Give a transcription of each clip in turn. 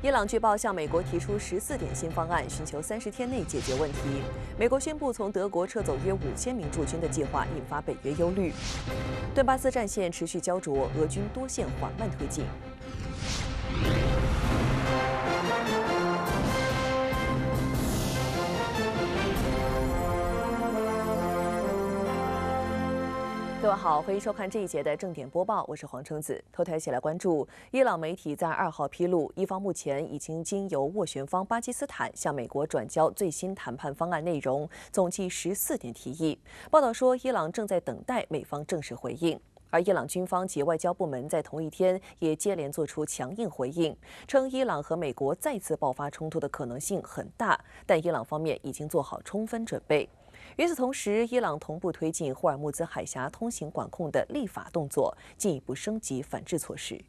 伊朗据报向美国提出14点新方案，寻求30天内解决问题。美国宣布从德国撤走约5000名驻军的计划，引发北约忧虑。顿巴斯战线持续焦灼，俄军多线缓慢推进。各位好，欢迎收看这一节的正点播报，我是黄橙子。头条一起来关注，伊朗媒体在2号披露，伊方目前已经经由斡旋方巴基斯坦向美国转交最新谈判方案内容，总计14点提议。报道说，伊朗正在等待美方正式回应。而伊朗军方及外交部门在同一天也接连做出强硬回应，称伊朗和美国再次爆发冲突的可能性很大，但伊朗方面已经做好充分准备。与此同时，伊朗同步推进霍尔木兹海峡通行管控的立法动作，进一步升级反制措施。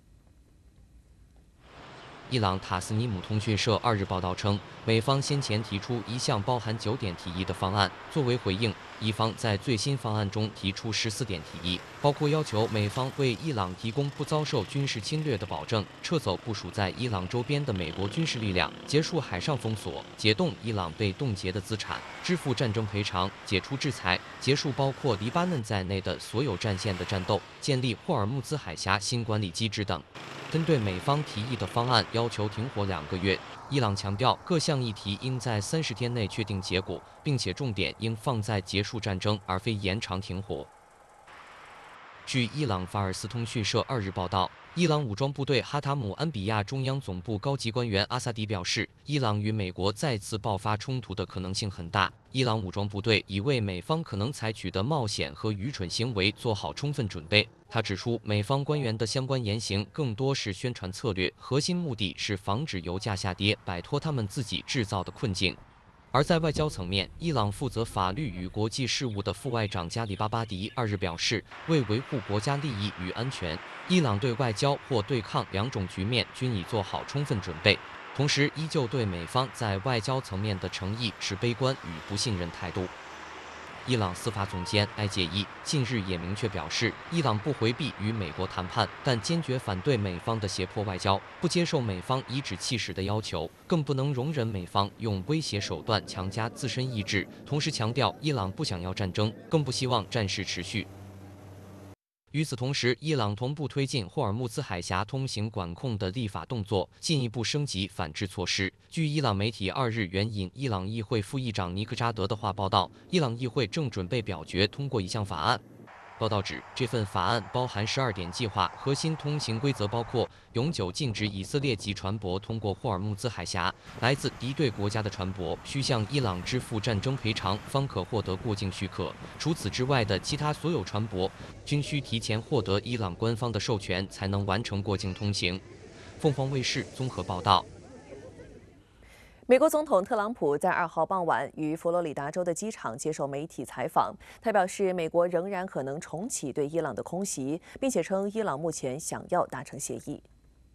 伊朗塔斯尼姆通讯社2日报道称，美方先前提出一项包含9点提议的方案，作为回应，伊方在最新方案中提出14点提议，包括要求美方为伊朗提供不遭受军事侵略的保证，撤走部署在伊朗周边的美国军事力量，结束海上封锁，解冻伊朗被冻结的资产，支付战争赔偿，解除制裁，结束包括黎巴嫩在内的所有战线的战斗，建立霍尔木兹海峡新管理机制等。针对美方提议的方案，要求停火2个月。伊朗强调，各项议题应在30天内确定结果，并且重点应放在结束战争，而非延长停火。据伊朗法尔斯通讯社2日报道，伊朗武装部队哈塔姆安比亚中央总部高级官员阿萨迪表示，伊朗与美国再次爆发冲突的可能性很大。伊朗武装部队已为美方可能采取的冒险和愚蠢行为做好充分准备。他指出，美方官员的相关言行更多是宣传策略，核心目的是防止油价下跌，摆脱他们自己制造的困境。而在外交层面，伊朗负责法律与国际事务的副外长加里巴巴迪2日表示，为维护国家利益与安全，伊朗对外交或对抗2种局面均已做好充分准备，同时依旧对美方在外交层面的诚意持悲观与不信任态度。伊朗司法总监埃介伊近日也明确表示，伊朗不回避与美国谈判，但坚决反对美方的胁迫外交，不接受美方颐指气使的要求，更不能容忍美方用威胁手段强加自身意志。同时强调，伊朗不想要战争，更不希望战事持续。与此同时，伊朗同步推进霍尔木兹海峡通行管控的立法动作，进一步升级反制措施。据伊朗媒体2日援引伊朗议会副议长尼克扎德的话报道，伊朗议会正准备表决通过一项法案。报道指，这份法案包含12点计划，核心通行规则包括永久禁止以色列籍船舶通过霍尔木兹海峡，来自敌对国家的船舶需向伊朗支付战争赔偿，方可获得过境许可。除此之外的其他所有船舶均需提前获得伊朗官方的授权，才能完成过境通行。凤凰卫视综合报道。 美国总统特朗普在2号傍晚于佛罗里达州的机场接受媒体采访，他表示，美国仍然可能重启对伊朗的空袭，并且称伊朗目前想要达成协议。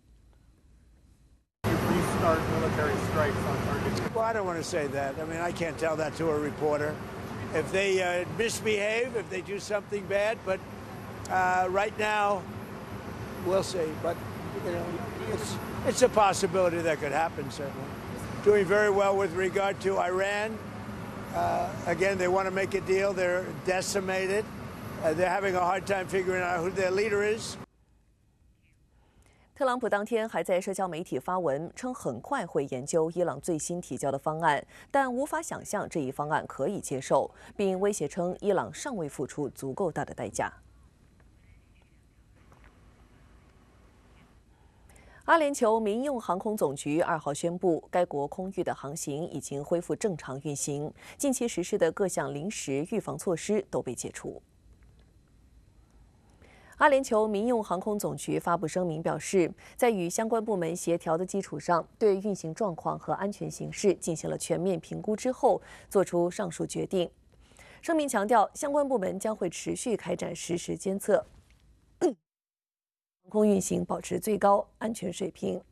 Well, I don't want to say that. I mean, I can't tell that to a reporter. If they misbehave, if they do something bad, but right now, we'll see. But you know, it's a possibility that could happen. Certainly, doing very well with regard to Iran. Again, they want to make a deal. They're decimated. They're having a hard time figuring out who their leader is. 特朗普当天还在社交媒体发文称，很快会研究伊朗最新提交的方案，但无法想象这一方案可以接受，并威胁称伊朗尚未付出足够大的代价。阿联酋民用航空总局2号宣布，该国空域的航行已经恢复正常运行，近期实施的各项临时预防措施都被解除。阿联酋民用航空总局发布声明表示，在与相关部门协调的基础上，对运行状况和安全形势进行了全面评估之后，作出上述决定。声明强调，相关部门将会持续开展实时监测，航空运行保持最高安全水平。